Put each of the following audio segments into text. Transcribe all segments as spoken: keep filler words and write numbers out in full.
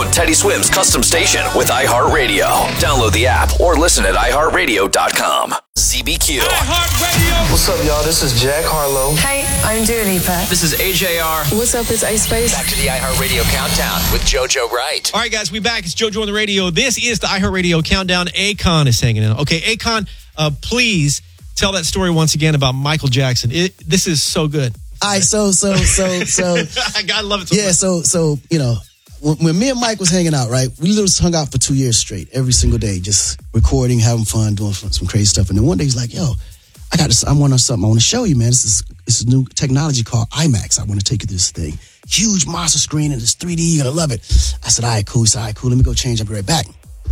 on Teddy Swim's custom station with iHeartRadio. Download the app or listen at i heart radio dot com. Z B Q. iHeartRadio. What's up, y'all? This is Jack Harlow. Hey, I'm Dua Lipa. This is A J R. What's up? It's Ice Spice. Back to the iHeartRadio Countdown with JoJo Wright. All right, guys, we back. It's JoJo on the radio. This is the iHeartRadio Countdown. Akon is hanging out. Okay, Akon, uh, please tell that story once again about Michael Jackson. It, this is so good. All right, so, so, so, so. I love it so yeah, much. so, so, you know, when, when me and Mike was hanging out, right, we literally hung out for two years straight, every single day, just recording, having fun, doing some crazy stuff. And then one day he's like, yo, I got this, I want something I want to show you, man. This is, this is new technology called IMAX. I want to take you to this thing. Huge monster screen and it's three D. You're going to love it. I said, all right, cool. He said, all right, cool. Let me go change. I'll be right back.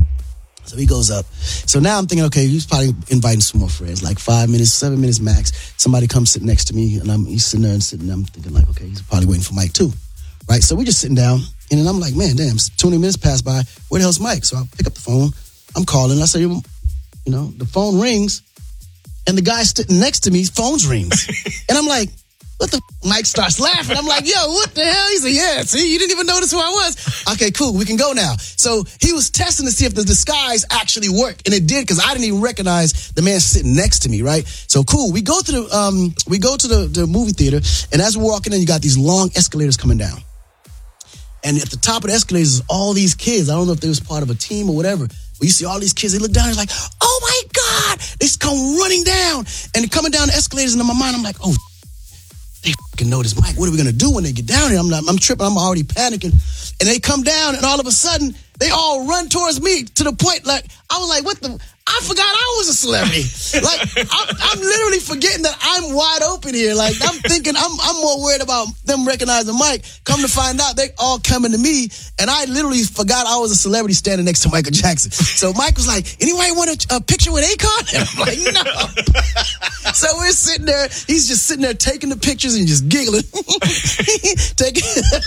So he goes up. So now I'm thinking, okay, he's probably inviting some more friends, like five minutes, seven minutes max. Somebody comes sit next to me, and I'm he's sitting there and sitting there. I'm thinking, like, okay, he's probably waiting for Mike too, right? So we're just sitting down, and then I'm like, man, damn, twenty minutes pass by. Where the hell's Mike? So I pick up the phone. I'm calling. I say, you know, the phone rings, and the guy sitting next to me's phone rings, and I'm like, what the f-? Mike starts laughing. I'm like, yo, what the hell? He said, yeah, see, you didn't even notice who I was. Okay, cool, we can go now. So he was testing to see if the disguise actually worked, and it did, because I didn't even recognize the man sitting next to me, right? So cool, we go to the um, we go to the, the movie theater, and as we're walking in, you got these long escalators coming down. And at the top of the escalators is all these kids. I don't know if they was part of a team or whatever, but you see all these kids, they look down, it's like, oh my God, they just come running down. And they're coming down the escalators, and in my mind, I'm like, oh, they fucking know this Mike. What are we going to do when they get down here? I'm not, I'm tripping. I'm already panicking. And they come down, and all of a sudden, they all run towards me to the point, like, I was like, what the? I forgot I was a celebrity. Like, I'm, I'm literally forgetting that I'm wide open here. Like, I'm thinking, I'm, I'm more worried about them recognizing Mike. Come to find out, they all coming to me, and I literally forgot I was a celebrity standing next to Michael Jackson. So Mike was like, anybody want a, a picture with Akon? And I'm like, no. So we're sitting there, he's just sitting there taking the pictures and just giggling. taking...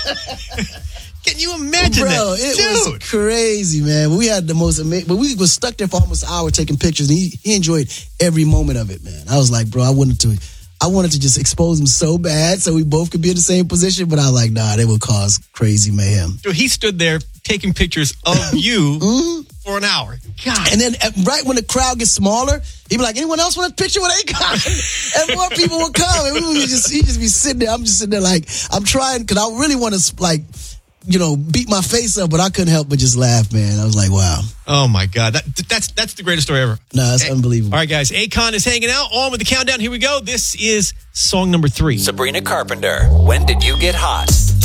Can you imagine Bro, that? it Dude. was crazy, man. We had the most amazing, but we was stuck there for almost an hour taking pictures, and he, he enjoyed every moment of it, man. I was like, bro, I wanted to, I wanted to just expose him so bad so we both could be in the same position, but I was like, nah, they would cause crazy mayhem. Dude, he stood there taking pictures of you mm-hmm. for an hour. God. And then right when the crowd gets smaller, he'd be like, anyone else want a picture with Akon? And more people would come, and we would just, he'd just be sitting there. I'm just sitting there like, I'm trying, because I really want to, like, you know, beat my face up, but I couldn't help but just laugh, man. I was like, wow. Oh, my God. That, that's that's the greatest story ever. No, that's hey, unbelievable. All right, guys. Akon is hanging out. On with the countdown. Here we go. This is song number three. Sabrina Carpenter, When Did You Get Hot?